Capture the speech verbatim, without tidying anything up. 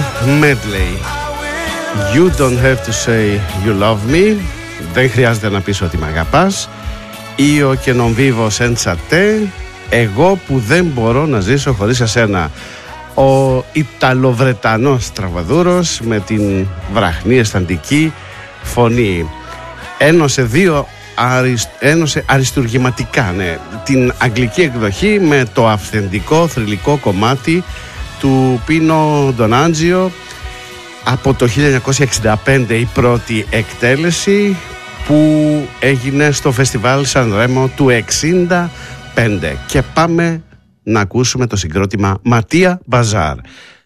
medley. You don't have to say you love me. Δεν χρειάζεται να πεις ότι με αγαπάς. Io che non vivo senza te. Εγώ που δεν μπορώ να ζήσω χωρίς εσένα. Ο Ιταλοβρετανός τραβαδούρος με την βραχνή αισθαντική φωνή ένωσε δύο αρισ... ένωσε αριστουργηματικά ναι, την αγγλική εκδοχή με το αυθεντικό θρυλικό κομμάτι του Πίνο Ντονάτζιο από το χίλια εννιακόσια εξήντα πέντε, η πρώτη εκτέλεση που έγινε στο φεστιβάλ Σαν Ρέμο του εξήντα πέντε. Και πάμε να ακούσουμε το συγκρότημα Ματία Μπαζάρ.